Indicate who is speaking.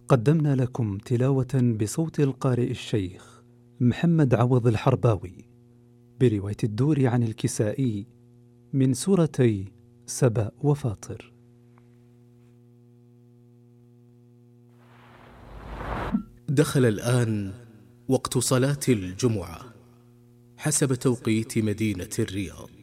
Speaker 1: قدمنا لكم تلاوة بصوت القارئ الشيخ محمد عوض الحرباوي برواية الدور عن الكسائي من سورتي سبأ وفاطر.
Speaker 2: دخل الآن وقت صلاة الجمعة حسب توقيت مدينة الرياض.